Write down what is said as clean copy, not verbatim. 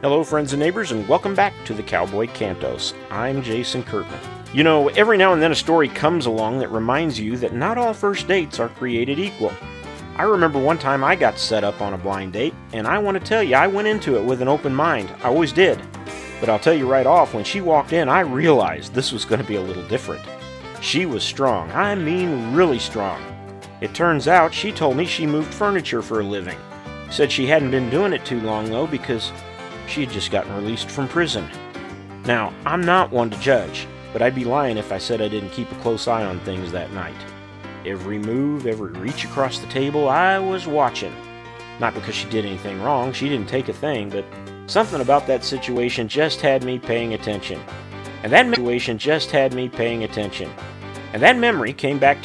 Hello, friends and neighbors, and welcome back to the Cowboy Cantos. I'm Jason Kurtman. You know, every now and then a story comes along that reminds you that not all first dates are created equal. I remember one time I got set up on a blind date, and I want to tell you, I went into it with an open mind. I always did. But I'll tell you right off, when she walked in, I realized this was going to be a little different. She was strong. I mean really strong. It turns out she told me she moved furniture for a living. Said she hadn't been doing it too long, though, because she had just gotten released from prison. Now, I'm not one to judge, but I'd be lying if I said I didn't keep a close eye on things that night. Every move, every reach across the table, I was watching. Not because she did anything wrong, she didn't take a thing, but something about that situation just had me paying attention. And that memory came back